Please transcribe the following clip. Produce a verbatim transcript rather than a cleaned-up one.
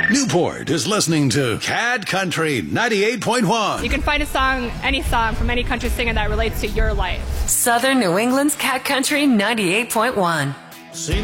Newport is listening to Cat Country ninety-eight point one. You can find a song, any song from any country singer that relates to your life. Southern New England's Cat Country ninety-eight point one. Seen